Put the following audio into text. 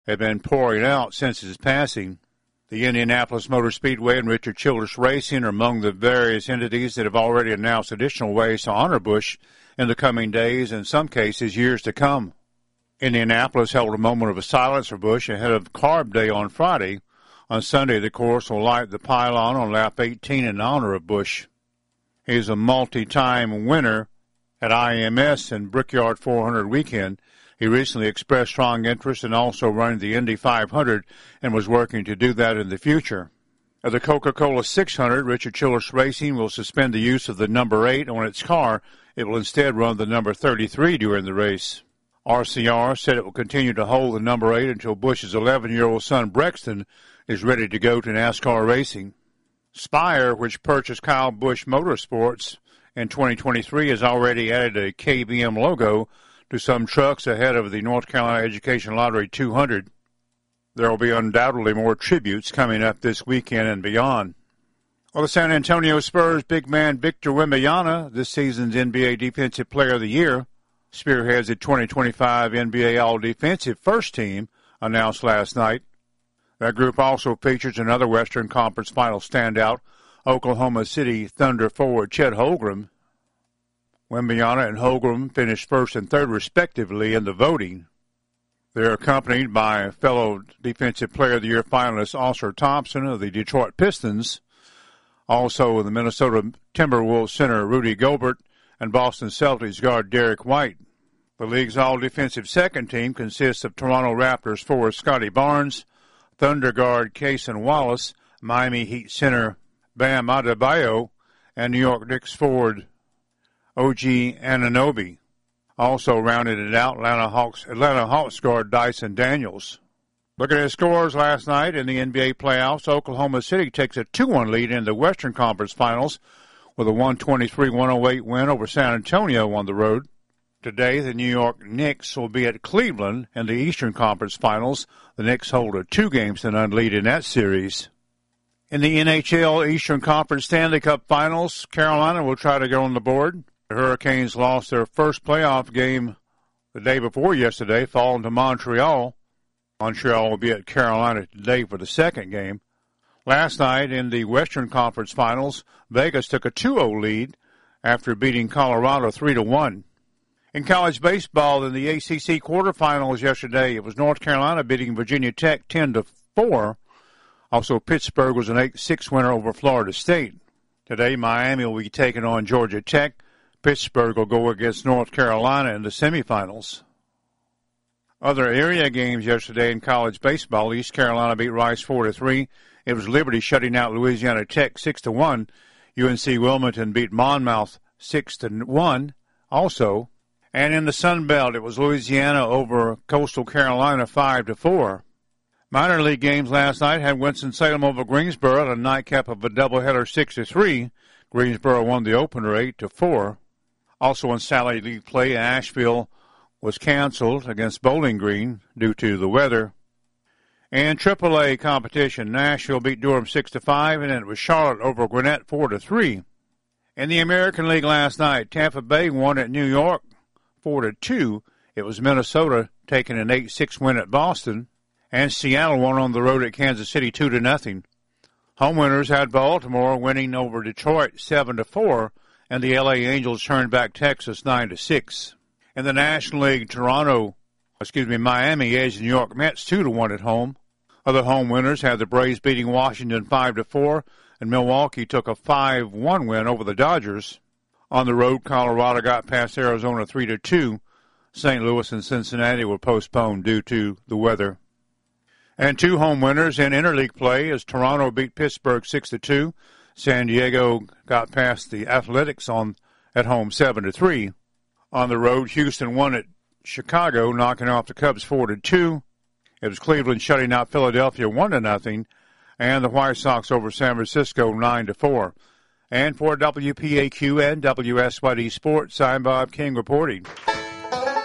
have been pouring out since his passing. The Indianapolis Motor Speedway and Richard Childress Racing are among the various entities that have already announced additional ways to honor Bush in the coming days, in some cases years to come. Indianapolis held a moment of silence for Bush ahead of Carb Day on Friday. On Sunday, the course will light the pylon on lap 18 in honor of Bush. He's a multi-time winner at IMS and Brickyard 400 weekend. He recently expressed strong interest in also running the Indy 500 and was working to do that in the future. At the Coca-Cola 600, Richard Childress Racing will suspend the use of the number 8 on its car. It will instead run the number 33 during the race. RCR said it will continue to hold the number 8 until Bush's 11-year-old son Brexton is ready to go to NASCAR racing. Spire, which purchased Kyle Busch Motorsports in 2023, has already added a KBM logo to some trucks ahead of the North Carolina Education Lottery 200. There will be undoubtedly more tributes coming up this weekend and beyond. Well, the San Antonio Spurs big man Victor Wembanyama, this season's NBA Defensive Player of the Year, spearheads the 2025 NBA All-Defensive First Team, announced last night. That group also features another Western Conference Final standout, Oklahoma City Thunder forward Chet Holmgren. Wembanyama and Holmgren finished first and third, respectively, in the voting. They're accompanied by fellow Defensive Player of the Year finalist Ausar Thompson of the Detroit Pistons, also the Minnesota Timberwolves center Rudy Gobert, and Boston Celtics guard Derek White. The league's all-defensive second team consists of Toronto Raptors forward Scotty Barnes, Thunder guard Cason Wallace, Miami Heat center Bam Adebayo, and New York Knicks forward OG Anunoby. Also rounded it out, Atlanta Hawks guard Dyson Daniels. Looking at scores last night in the NBA playoffs, Oklahoma City takes a 2-1 lead in the Western Conference Finals with a 123-108 win over San Antonio on the road. Today, the New York Knicks will be at Cleveland in the Eastern Conference Finals. The Knicks hold a 2-game lead in that series. In the NHL Eastern Conference Stanley Cup Finals, Carolina will try to go on the board. The Hurricanes lost their first playoff game the day before yesterday, falling to Montreal. Montreal will be at Carolina today for the second game. Last night in the Western Conference Finals, Vegas took a 2-0 lead after beating Colorado 3-1. In college baseball, in the ACC quarterfinals yesterday, it was North Carolina beating Virginia Tech 10-4. Also, Pittsburgh was an 8-6 winner over Florida State. Today, Miami will be taking on Georgia Tech. Pittsburgh will go against North Carolina in the semifinals. Other area games yesterday in college baseball, East Carolina beat Rice 4-3. It was Liberty shutting out Louisiana Tech 6-1. UNC Wilmington beat Monmouth 6-1 also. And in the Sun Belt, it was Louisiana over Coastal Carolina 5-4. Minor league games last night had Winston-Salem over Greensboro at a nightcap of a doubleheader 6-3. Greensboro won the opener 8-4. Also in Sally League play, Asheville was canceled against Bowling Green due to the weather. And AAA competition, Nashville beat Durham 6-5, and then it was Charlotte over Gwinnett 4-3. In the American League last night, Tampa Bay won at New York 4-2. It was Minnesota taking an 8-6 win at Boston, and Seattle won on the road at Kansas City 2-0. Home winners had Baltimore winning over Detroit 7-4, and the LA Angels turned back Texas 9-6. In the National League, Miami edged the New York Mets 2-1 at home. Other home winners had the Braves beating Washington 5-4, and Milwaukee took a 5-1 win over the Dodgers. On the road, Colorado got past Arizona 3-2. St. Louis and Cincinnati were postponed due to the weather. And two home winners in interleague play as Toronto beat Pittsburgh 6-2. San Diego got past the Athletics at home 7-3. On the road, Houston won at Chicago, knocking off the Cubs 4-2. It was Cleveland shutting out Philadelphia 1-0, and the White Sox over San Francisco 9-4. And for WPAQ and WSYD Sports, I'm Bob King reporting.